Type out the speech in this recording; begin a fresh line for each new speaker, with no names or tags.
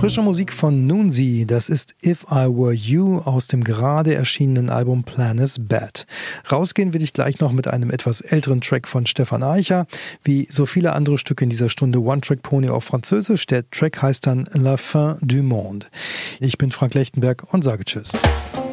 Frische Musik von Noonsy, das ist If I Were You aus dem gerade erschienenen Album Plan is Bad. Rausgehen will ich gleich noch mit einem etwas älteren Track von Stefan Eicher. Wie so viele andere Stücke in dieser Stunde One-Track-Pony auf Französisch. Der Track heißt dann La Fin du Monde. Ich bin Frank Lechtenberg und sage Tschüss.